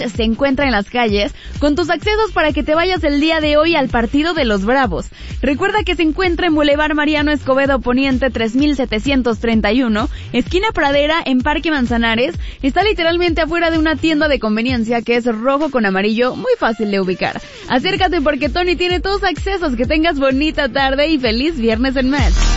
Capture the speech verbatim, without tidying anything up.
Match se encuentra en las calles con tus accesos para que te vayas el día de hoy al partido de los Bravos. Recuerda que se encuentra en Boulevard Mariano Escobedo Poniente tres mil setecientos treinta y uno, esquina Pradera, en Parque Manzanares. Está literalmente afuera de una tienda de conveniencia que es rojo con amarillo, muy fácil de ubicar. Acércate porque Tony tiene tus accesos. Que tengas bonita tarde y feliz viernes en Match.